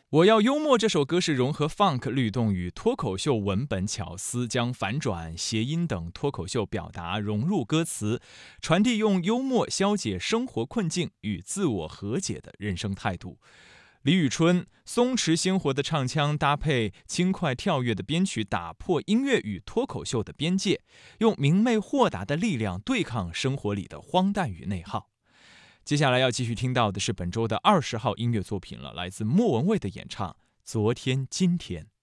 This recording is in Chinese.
我要幽默这首歌是融合 funk 律动与脱口秀文本巧思，将反转、谐音等脱口秀表达融入歌词，传递用幽默消解生活困境与自我和解的人生态度。李宇春松弛鲜活的唱腔搭配轻快跳跃的编曲，打破音乐与脱口秀的边界，用明媚豁达的力量对抗生活里的荒诞与内耗。接下来要继续听到的是本周的20号音乐作品了，来自莫文蔚的演唱《昨天今天》。